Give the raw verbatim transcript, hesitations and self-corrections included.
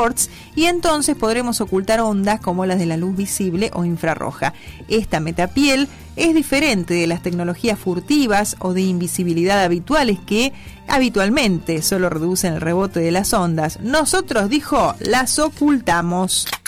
shorts y entonces podremos ocultar ondas como las de la luz visible o infrarroja. Esta metapiel es diferente de las tecnologías furtivas o de invisibilidad habituales que habitualmente solo reducen el rebote de las ondas. Nosotros, dijo, las ocultamos.